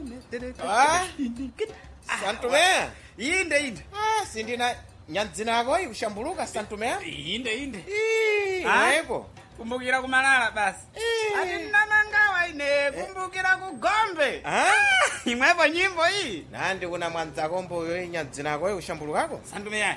Santomea. Inde. Sindina nyadzina yako ikushambuluka Santomea. Inde. Iwepo. Kumbukira kumalala basi. Ati nanangawa ine kumbukira kugombe. Imwepo nyimbo hii. Nandi kuna mwanzako mboyo nyadzina yako ikushambulukako. Santomea.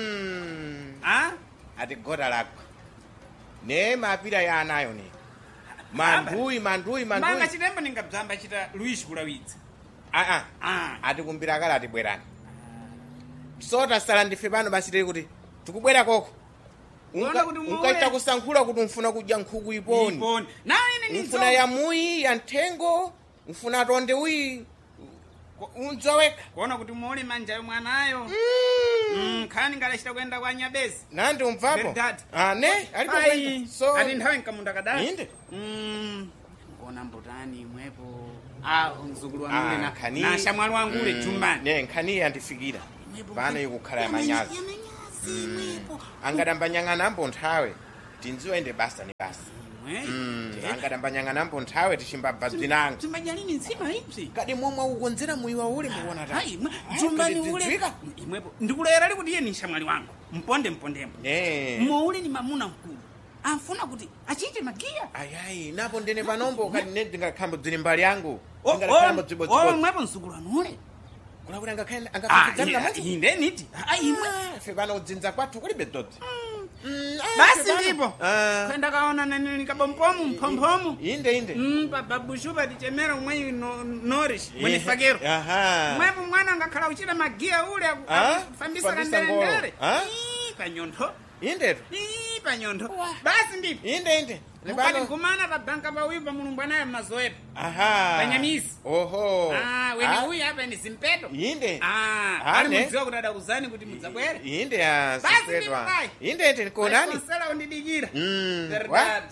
Ati goda lako. Ne mapira ya anayo ni. Mandui. Manga chitembo ningabzamba chita Luis kulawitsa. Ati kumbira kala ati bwerani. Sota sala ndife pano basi tiri kuti tikubwera koko. Unkaita kusankhula kuti mfuna kudya nkhuku iponi. Na ine ni mfuna ya muyi ya ntengo, mfuna tonde uyi unzoweka. Kuona kuti muole manja yo mwanayo. Khani ngalashita kwenda kwa Nyabezi. Nandi umvapo? Ne, alipo kwenda. So ati nthawe nkamunda kadali. Inde. Kuona mbotani imwepo. Mzukulu wangu na shamwali wangu ule chumbani. Ne, nkhani yandifikira. Bana yukukhala ya manyazi. Angadambanyanga mbo nthawe. Tinziwa ende basa ni basa. Angadambanyanga mbo nthawe tishimbabva bzinanga. Timajalini nzima ipsi. Kadi momwe ukonzera muyiwa ule mukuona ta. Chumbani ule. Imwepo. Ndikulera ali kuti iye ni shamwali wangu. Mpondembo. Muule ni mamuna mkulu. Afuna kuti achite magia. Ayayi, napo ndene panombo kadi ndingakhamba bzini mbali yangu. Ndingakhamba bzibodzi. Mwepo msukulu anule. Kuna kuti angakafika mati. Inde niti. Fe bana udzinza kwathu kulibe dodzi. Basi ndipo. Kwenda kaona nani kabompomu mpompomu. Inde. Babu Shuba dichemera umwe Norish. Mwenye fagero. Mwepo mwana angakhala uchira magia ule fambisa kandere. Panyondo. Inde. Panyondo. Basi ndipo. Inde. Nebani kumana babanka bawiba mulungwa naye mazoepo. Banyamisi. Oho. Weni huyu hapa ni Simpeto. Inde. Ali mziwa kudada uzani kuti mzabwere. Inde ya Simpeto. Inde nkonani. Sala undidigira. Verdad.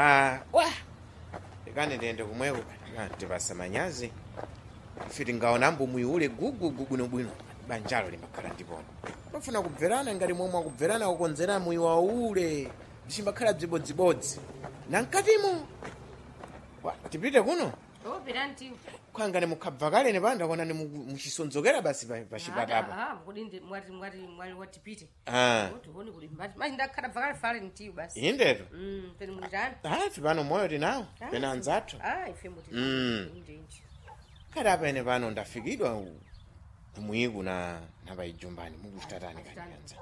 Ikane ndende kumweko. Tibasa manyazi. Fiti ngaona mbu muyule gugu nobwino. Banjalo limakhala ndipona. Bafuna kubverana ngati momwe kubverana ukonzera muyiwa ule. Bishimbakhala bzibodzibodzi. Nankatimo. Tipite kuno? Piranti. Kwangane mukabva kale ne banda kona mushisonzokera basi pachipatapa. Kudinde mwari watipite. Utone kuli mbati. Manje ndakhala vakale fale ntiyo basi. Indeto. Pene mulitani? Pano moyo tinawo. Pena anzathu. Ife muti. Inde. Kada pene pano ndafikidwa kumuyiku na bayijumbani mukuchitatani kanyanza.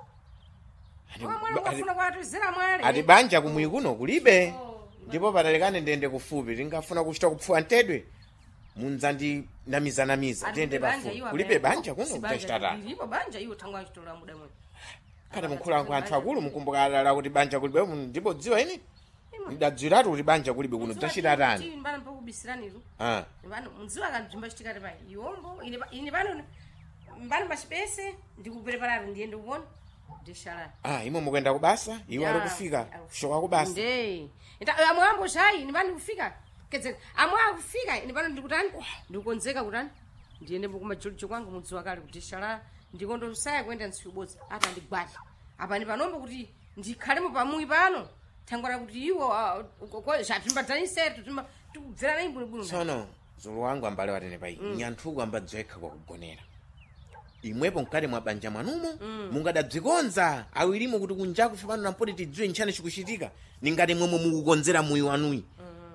Ati banja kumuyikuno kulibe. Ndipo patalekane ndende kufupi tingafuna kuchita kupfuwa ntedwe munzandi namiza tende bafupi kulibe banja kuno kutachitata ndipo banja iwo thangwa chitola muda mwe kana mukula kwa anthu akulu mukumbuka ala kuti banja kulibe ndipo dziwa ini ndadziratu kuti banja kulibe kuno tachitata mbana mpakubisiranizo mbana munziwa kan timbachitikate pai iwombo ine pano mbana pachipese ndikupreparati ndiende kuona ndishala imo mukwenda kubasa iwo ali kufika shoka kubasa nde amwambo shayi ndibani kufika keze amwa kufika ndibani ndikutani ndikonzeka kutani ndiende kumajolicho kwangu mudzi wakale kutishara ndikondo usaya kwenda nsibodzi ata ndigwati apa ndi panombo kuti ndikhalemo pamuyi pano thangora kuti iwo zvatimbatanise tukubvera nayi bwinobwino sono zulu wangu ambale watene pai nyanthuku ambadzekha kwa kugonera imwepo mkale mwa banja mwanumo mungadadzikonza awilimo kuti kunjaku fipano nampoti tidziwe nchane chikuchitika ningati mwemwe mukukonzera muyi wanuyi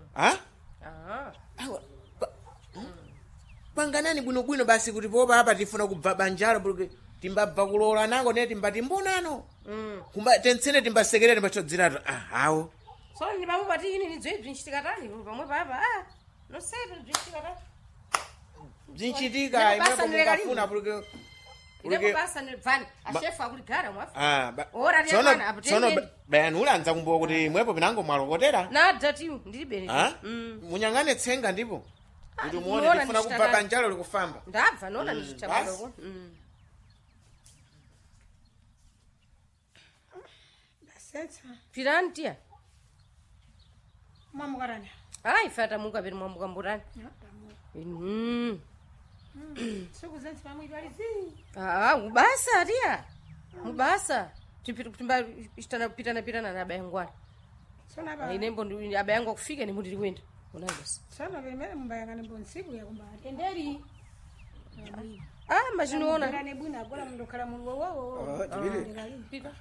panganani bwinobwino basi kuti popa apa tifuna kubva banjalo porque timbabva kulola nako ne timbati mbonano kumba tensene timbasekerera timbachodziratu awo so ni bamu pati ini nidzwe bzinchitikatani pamwe papa no sepe bzinchitikatani bzinchitika imwepo mungafuna porque Ile basa ni van ashefu akuligara mwafu. Ora tena hapo tena. Sono bayanula anza kumbuka kuti mwepo pinango mwalokotera. Na dati ndilibe ni. Munyangane tsenga ndipo. Kuti muone tifuna kubva banjalo likufamba. Ndabva nona nichitabalo. Basetsa. Pirantia. Mamukarani. Ai fata muka beri mamuka mburani. Siku zenzi pamwe alizi. Ubasa dia. Ubasa. Timba pitana na bayangwana. Sona ba. Inembo abayangwa kufika ni mudi kwenda. Unaibosa. Sana vile mbayangane bonsiku ya kumba. Tenderi. Machinoona. Ndani bwina bora mndokala mulwo wowo. Pita.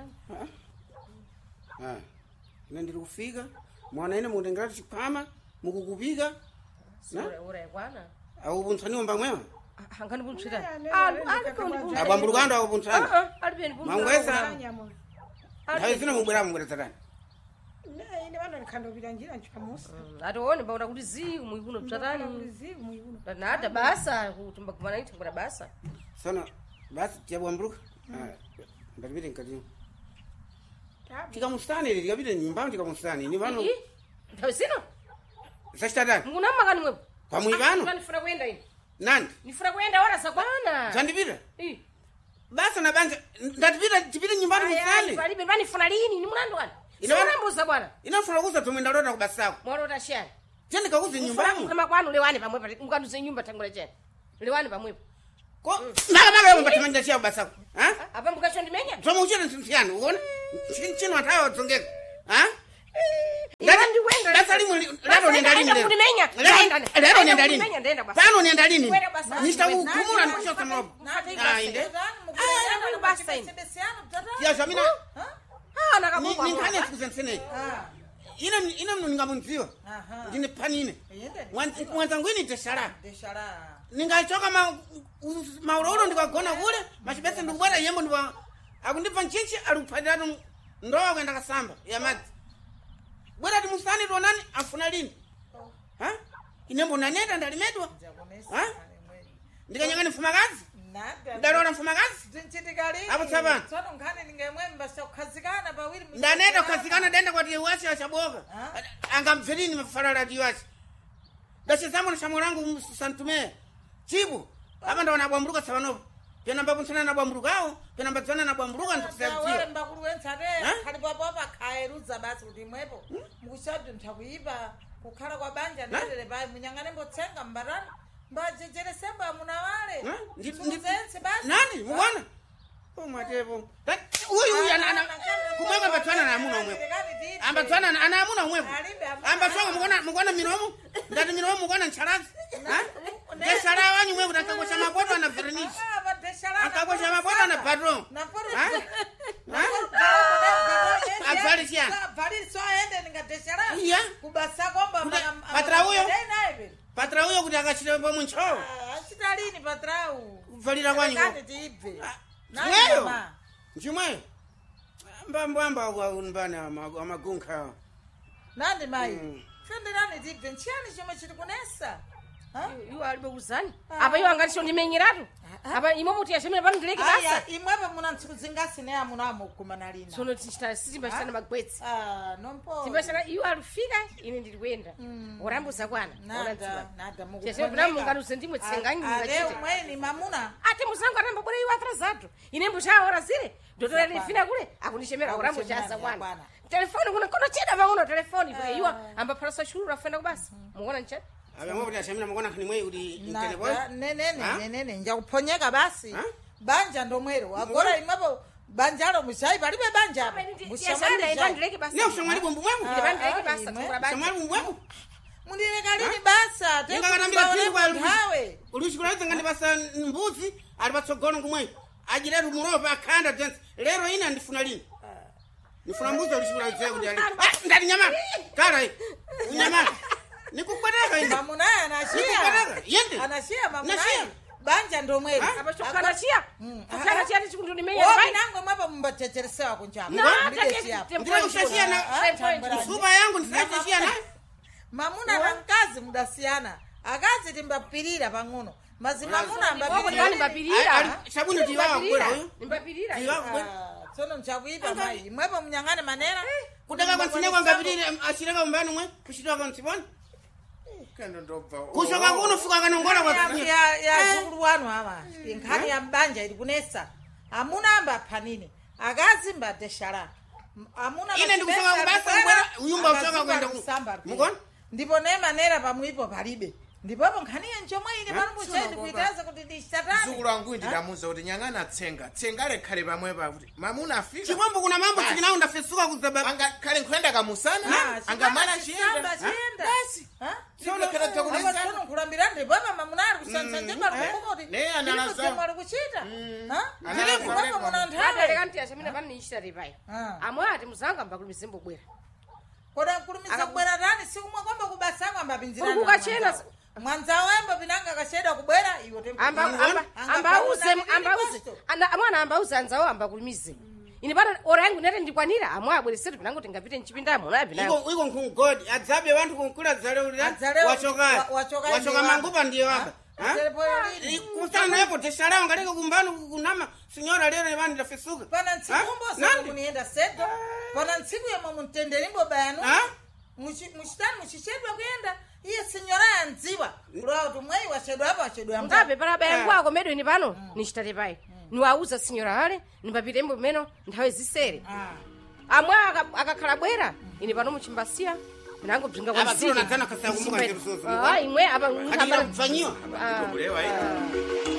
Ine ndiri kufika. Mwana ine mundengera chipama mukukupika. Ora kwana. Au buntsani omba mwewa. Hangani buntsira. Abamburukando au buntsani. Alipeni buntsira. Mangwesa. Hayi zina mubwera tsatani. Ine vano likando bila njira nchikamusa. Atione baona kuti ziku muikuno tsatani. Nada basa kutumba kumana iti ngora basa. Sana basi tiabwamburuka. Ndabiri nkati. Tikamusitani tikapita nyumba tikamusitani ni vano. Sino? Sashtadani. Munama kani mwepo. Kwa mwivano? Nifuna kwenda ini. Nani? Nifuna kwenda ora sakwana. Zandipita? Basa na banja ndipita nyumbani musitani. Palibe banifuna lini ni mlandu wani? Inambuza bwana. Inafuna kuza tumwenda lota kubasako. Mwalota shani. Tende kauze nyumbani. Kama kwanu lewani pamwepo mukanduze nyumba tangula chani. Lewani pamwepo. Ko mara mbatimanja chia kubasako. Ha? Apa mbukacho ndimenya? Toma uchere nsimsiana uone? Chino atawa tsongeka. Ha? Ngandi wenda. Dasali lero nenda lini lero. Lero nenda lini. Pano nenda lini. Nishtakumula nikushoka mrobo. Inde. Basta ini. Ya Jamina. Nakabuka. Ninkane sikusensene. Ina mningamunziwa. Ndine panine. Mwanzangu ini teshara. Ningachoka mauroro ndikagona kule, machibese ndubwera yembo ndwa akundipa nchinchi alupadano ndoa kwenda kasamba ya madzi. Bwera timusani tonani afuna lini? Ha? Inembo naneta ndalimedwa. Ha? Ndikanyangani mfumakazi? Ndarora mfumakazi? Apo tsabana. Tsono ngane ningemwemba sakukhazikana pawiri. Ndaneta kukhazikana denda kwa tiwasi achaboka. Angamverini mfarala tiwasi. Dasizamo na shamurangu santume. Chibu. Apa ndo wanabwamburuka sabanopo. Pena mbabu nsana nabwamburukao, pena mbadzana nabwamburuka ntakusabzia. Wale mbakuru wentsate khali baba khaeruza basi kuti mwepo. Mukushabdi mthakuipa kukhala kwa banja ndele bayi munyangane mbotsenga mbarani. Mbajejere semba muna wale. Ndizense basi. Nani? Muona? Mwatepo. Uyu ana kumweka mbatsana na amuna umwepo. Ambatsana ana amuna umwepo. Ambatsana mukona miromo. Ndati miromo mukona ncharazi. Ha? Deshala wanyu umwepo takakosha mapoto na vernish. Akakosha mapoto na patron. Ha? Afali sia. Afali so ende ningadeshala. Iya. Kubasa komba patra huyo. Patra huyo kuti akachira pa muncho. Achitalini patrau. Valira wanyu. Weyo. Njumwe. Mbamba wa unbana amagunka. Nandi mai. Fenderani dibe nchani choma chiri kunesa. Yu alibe uzani. Apa yu anganisho ndimenyiratu. Apa imomuti yashemera pandireke basa. Imwepo muna ntsukuzingasi ne amuna mukumana lina. Sono tisimba chana magwetsi. Nompo. Timbashana yu alufika ine ndilikwenda. Orambuza kwana. Nada mukukoneka. Chese kuna munganuze ndimwe tsenganyi ngachite. Ale mweni mamuna. Ate musango atamba bora yu atrasado. Ine mbusha ora zile. Dotore lifina kule akunishemera orambuza kwana. Telefoni kuna kono cheda vangono telefoni kule yu amba parasa shuru rafenda kubasa. Muona nchana. Abamwe kuti ashamina mukona khani mwe uri intene boy. Nene njakuponyeka basi. Banja ndomwero. Agora imwepo banjalo mushayi palibe banja. Mushamba ibandireke basa. Ne ushamwali bombu mwemu. Ibandireke basa tukura banja. Ushamwali bombu mwemu. Mundileka lini basa? Tenga kwa hawe. Ulishikulaza ngani basa mbuzi alibatsogono kumwe. Ajira rumuropa akanda dance. Lero ina ndifuna lini? Nifuna mbuzi ulishikulaza kuti ali. Ndali nyama. Kara hii. Nyama. Nikukwereka ina. Mamuna anashia. Yende. Anashia mamuna. Banja ndomwero. Abashokana chia. Tukana chia tichikundu nimenya. Obi nango mwepo mbachecheresewa kunjama. Ndilo ushashia na suba yangu nisashia na. Mamuna na mkazi mudasiana. Akazi timbapirira pang'ono. Mazi mamuna mbapirira. Sabuni tiwawa kula huyo. Mbapirira. Tiwawa kula. Sono mchakuipa mai. Mwepo mnyangane manera. Kutaka kwa nsine kwa ngapirira ashireka mbanu mwe. Kushitwa kwa nsiboni. Kendo ndopa. Kushoka kuno fuka kanongola kwa tsinya. Ya zunguru wanu hawa. Inkani ya mbanja ilikunesa. Amuna amba panini. Agazi mba deshara. Amuna ine ndikushoka kubasa ngwera uyumba ushoka kwenda kusamba. Mukona? Ndipo ne manera pamuipo palibe. ndipopo nkhaniye njomwe ili pano muchaiti kuitaza kuti ndishatani zukulu wangu ndidamuza kuti nyang'ana tsenga lekhale pamwepa kuti mamuna afika chimwembo kuna mambo chikinawo ndafesuka kuzaba anga khale nkhwenda kamusana anga mana chiyenda basi Sibulekera takuneza abasono nkulambira ndipopo mamuna ali kusanza njema lukukoti ne analaza ali kuchita Analaza. ndipopo muna Ade nthawe kanti yachamina pano nichita ripai. Amwe ati muzanga mbakulimiza mbobwera. koda nkulumisa kubwera tani sikumwe kwamba kubasango ambapinzira Uri kukachena mwanza wembo pinanga kacheda kubwera iwo amwana ambauze anzawo ambakulimize ini pano ora yangu nete ndikwanira amwe abweresere pinango tingapite mchipindamo naye pinayo iko nkungodi adzabe vantu kunkula dzale wachoka mangupa ndiye wapa kusana yapo teshalao ngaleke kumbano kunama sinyora lero vani ndafesuka pana ntsikumbo sasa kunienda seto pana ntsiku ya mumtendelimbo bayanu muchitani muchichedwa kuyenda iye sinyora yanziwa kulwa tumwei wachedwa hapa wachedwa mba ngape para bayangu ako medo ini pano nichita ripai niwauza sinyora hale nipapite mbo meno nthawe zisere amwe akakhala bwera ini pano muchimbasiya pinango bzinga kwa abazona kana kasakumbuka ngerusozo imwe apa akira kufanyiwa kulewa